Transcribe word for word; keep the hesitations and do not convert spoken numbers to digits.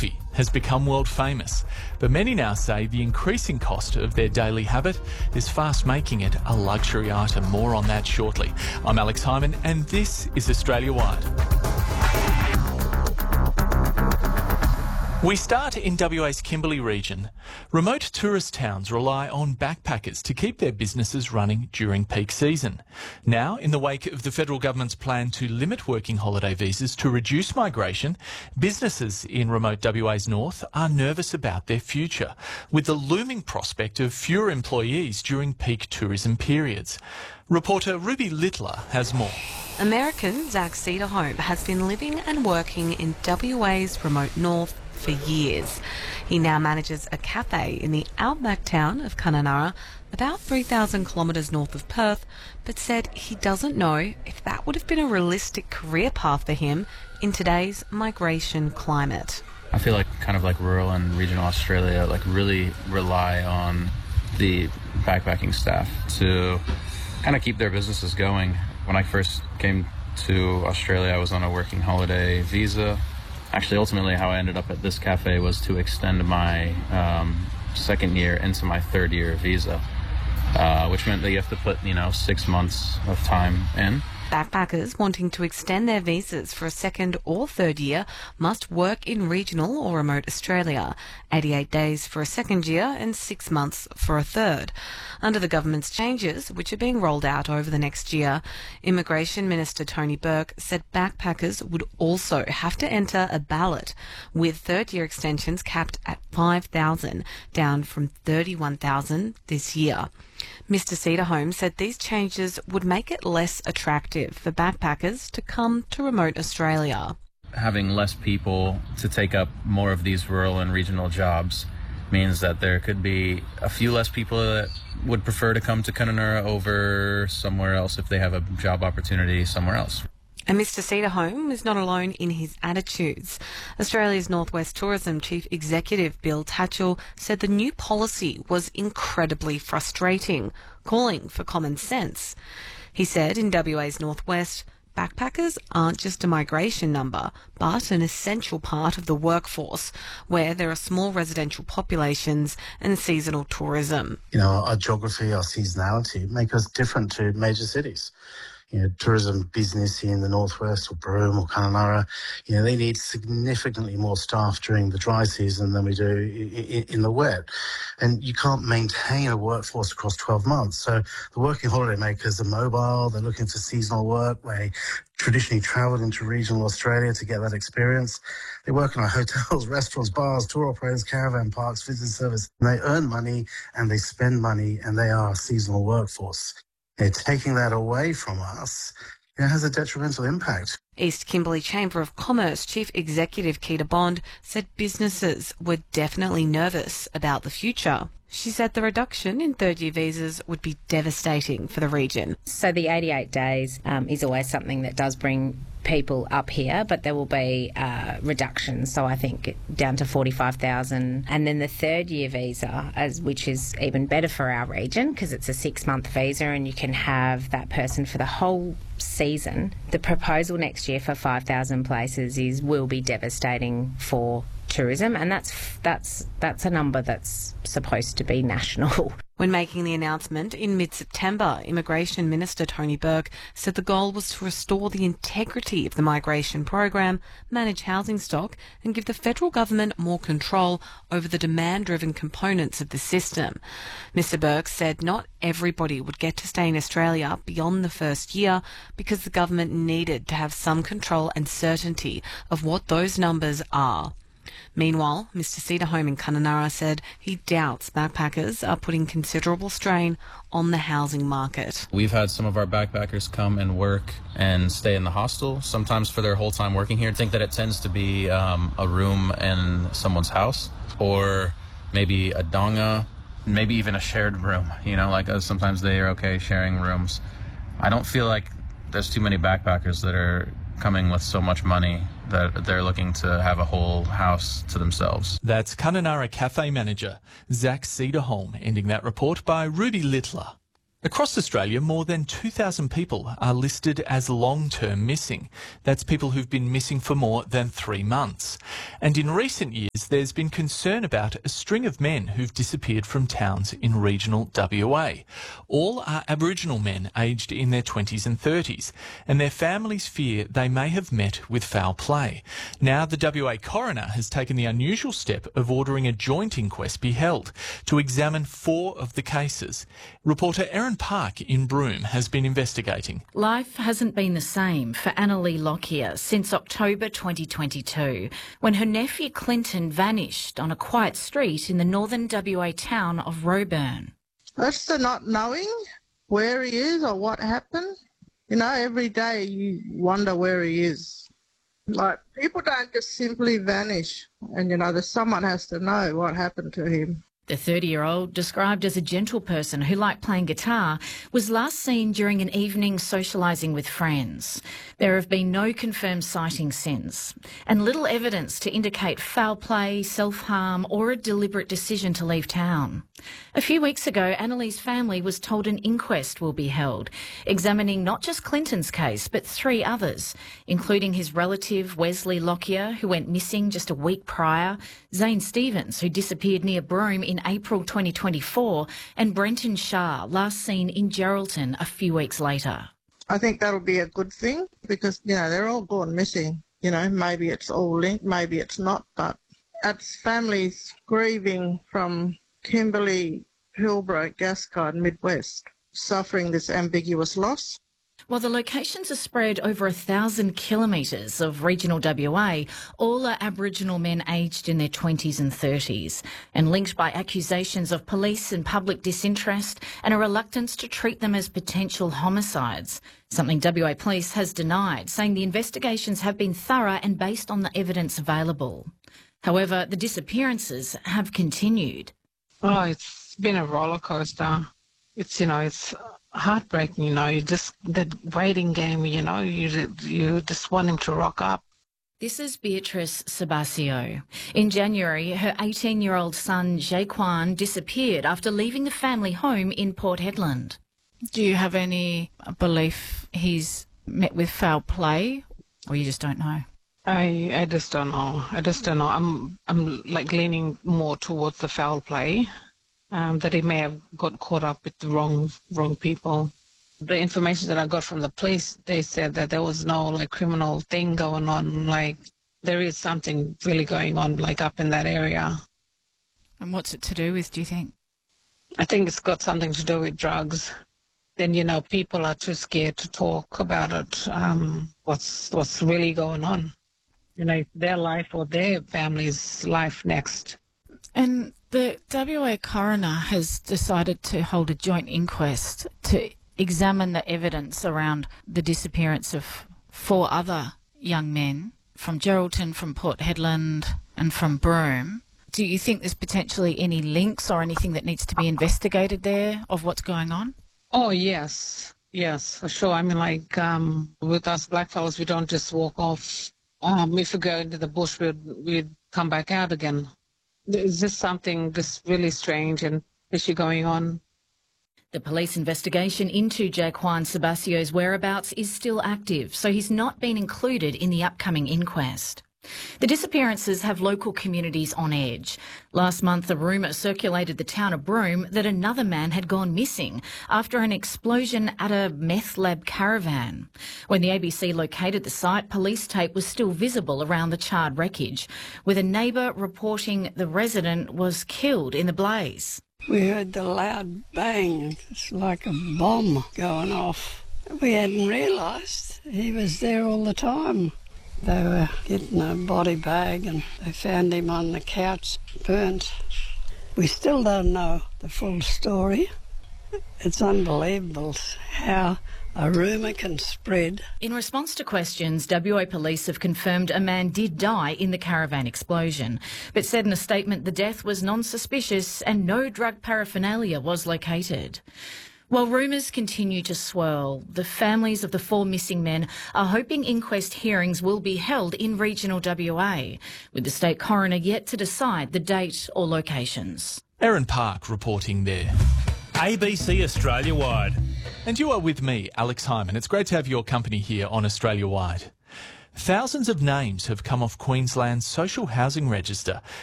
coffee has become world famous, but many now say the increasing cost of their daily habit is fast making it a luxury item. More on that shortly. I'm Alex Hyman and this is Australia Wide. We start in W A's Kimberley region. Remote tourist towns rely on backpackers to keep their businesses running during peak season. Now, in the wake of the federal government's plan to limit working holiday visas to reduce migration, businesses in remote W A's north are nervous about their future, with the looming prospect of fewer employees during peak tourism periods. Reporter Ruby Littler has more. American Zach Cederholm has been living and working in W A's remote north for years. He now manages a cafe in the outback town of Kununurra, about three thousand kilometres north of Perth, but said he doesn't know if that would have been a realistic career path for him in today's migration climate. I feel like kind of like rural and regional Australia like really rely on the backpacking staff to kind of keep their businesses going. When I first came to Australia, I was on a working holiday visa. Actually, ultimately, how I ended up at this cafe was to extend my um, second year into my third year visa, uh, which meant that you have to put, you know, six months of time in. Backpackers wanting to extend their visas for a second or third year must work in regional or remote Australia, eighty-eight days for a second year and six months for a third. Under the government's changes, which are being rolled out over the next year, Immigration Minister Tony Burke said backpackers would also have to enter a ballot, with third-year extensions capped at five thousand, down from thirty-one thousand this year. Mister Cederholm said these changes would make it less attractive for backpackers to come to remote Australia. Having less people to take up more of these rural and regional jobs means that there could be a few less people that would prefer to come to Kununurra over somewhere else if they have a job opportunity somewhere else. And Mister Cederholm is not alone in his attitudes. Australia's Northwest Tourism Chief Executive Bill Tatchell said the new policy was incredibly frustrating, calling for common sense. He said in W A's Northwest, backpackers aren't just a migration number, but an essential part of the workforce, where there are small residential populations and seasonal tourism. You know, our geography, our seasonality make us different to major cities. You know, tourism business in the northwest or Broome or Kununurra, you know, they need significantly more staff during the dry season than we do in, in the wet. And you can't maintain a workforce across twelve months. So the working holiday makers are mobile. They're looking for seasonal work. They traditionally travelled into regional Australia to get that experience. They work in our hotels, restaurants, bars, tour operators, caravan parks, visitor service. And they earn money and they spend money, and they are a seasonal workforce. You know, taking that away from us, you know, has a detrimental impact. East Kimberley Chamber of Commerce Chief Executive Keita Bond said businesses were definitely nervous about the future. She said the reduction in third-year visas would be devastating for the region. So the eighty-eight days um, is always something that does bring people up here, but there will be uh, reductions. So I think down to forty-five thousand. And then the third year visa, as which is even better for our region because it's a six-month visa and you can have that person for the whole season. The proposal next year for five thousand places is will be devastating for tourism, and that's that's that's a number that's supposed to be national. When making the announcement in mid-September, Immigration Minister Tony Burke said the goal was to restore the integrity of the migration program, manage housing stock and give the federal government more control over the demand-driven components of the system. Mister Burke said not everybody would get to stay in Australia beyond the first year because the government needed to have some control and certainty of what those numbers are. Meanwhile, Mister Cederholm in Kununurra said he doubts backpackers are putting considerable strain on the housing market. We've had some of our backpackers come and work and stay in the hostel, sometimes for their whole time working here. I think that it tends to be um, a room in someone's house, or maybe a donga, maybe even a shared room. You know, like uh, sometimes they are okay sharing rooms. I don't feel like there's too many backpackers that are coming with so much money that they're looking to have a whole house to themselves. That's Kununurra Cafe manager Zach Cederholm, ending that report by Ruby Littler. Across Australia, more than two thousand people are listed as long-term missing. That's people who've been missing for more than three months. And in recent years, there's been concern about a string of men who've disappeared from towns in regional W A. All are Aboriginal men aged in their twenties and thirties, and their families fear they may have met with foul play. Now, the W A coroner has taken the unusual step of ordering a joint inquest be held to examine four of the cases. Reporter Erin Park in Broome has been investigating. Life hasn't been the same for Annalee Lockyer since October twenty twenty-two, when her nephew Clinton vanished on a quiet street in the northern W A town of Roebourne. That's the not knowing where he is or what happened. You know, every day you wonder where he is. Like, people don't just simply vanish, and, you know, there's someone has to know what happened to him. The thirty-year-old, described as a gentle person who liked playing guitar, was last seen during an evening socialising with friends. There have been no confirmed sightings since, and little evidence to indicate foul play, self-harm or a deliberate decision to leave town. A few weeks ago, Annalee's family was told an inquest will be held, examining not just Clinton's case, but three others, including his relative Wesley Lockyer, who went missing just a week prior, Zane Stevens, who disappeared near Broome in April twenty twenty-four, and Brenton Shah, last seen in Geraldton a few weeks later. I think that'll be a good thing because, you know, they're all gone missing. You know, maybe it's all linked, maybe it's not, but as families grieving from Kimberley, Hillbrow, Gascoyne, Midwest, suffering this ambiguous loss. While the locations are spread over a thousand kilometres of regional W A, all are Aboriginal men aged in their twenties and thirties and linked by accusations of police and public disinterest and a reluctance to treat them as potential homicides, something W A Police has denied, saying the investigations have been thorough and based on the evidence available. However, the disappearances have continued. Oh, it's been a roller coaster. It's, you know, it's heartbreaking, you know, you just, that waiting game, you know, you you just want him to rock up. This is Beatrice Sabasio. In January, her eighteen-year-old son, Jaquan, disappeared after leaving the family home in Port Hedland. Do you have any belief he's met with foul play, or you just don't know? I I just don't know. I just don't know. I'm, I'm like leaning more towards the foul play. Um, that he may have got caught up with the wrong wrong people. The information that I got from the police, they said that there was no like criminal thing going on. Like there is something really going on, like up in that area. And what's it to do with, do you think? I think it's got something to do with drugs. Then, you know, people are too scared to talk about it. Um, what's what's really going on? You know, their life or their family's life next. And the W A coroner has decided to hold a joint inquest to examine the evidence around the disappearance of four other young men from Geraldton, from Port Hedland and from Broome. Do you think there's potentially any links or anything that needs to be investigated there of what's going on? Oh, yes. Yes, for sure. I mean, like um, with us blackfellas, we don't just walk off. Um, if we go into the bush, we'd, we'd come back out again. Is this something just really strange and fishy going on? The police investigation into Jaquan Sabasio's whereabouts is still active, so he's not been included in the upcoming inquest. The disappearances have local communities on edge. Last month, a rumour circulated the town of Broome that another man had gone missing after an explosion at a meth lab caravan. When the A B C located the site, police tape was still visible around the charred wreckage, with a neighbour reporting the resident was killed in the blaze. We heard the loud bang. It's like a bomb going off. We hadn't realised he was there all the time. They were getting a body bag and they found him on the couch, burnt. We still don't know the full story. It's unbelievable how a rumour can spread. In response to questions, W A Police have confirmed a man did die in the caravan explosion, but said in a statement the death was non-suspicious and no drug paraphernalia was located. While rumours continue to swirl, the families of the four missing men are hoping inquest hearings will be held in regional W A, with the state coroner yet to decide the date or locations. Erin Park reporting there. A B C Australia Wide. And you are with me, Alex Hyman. It's great to have your company here on Australia Wide. Thousands of names have come off Queensland's social housing register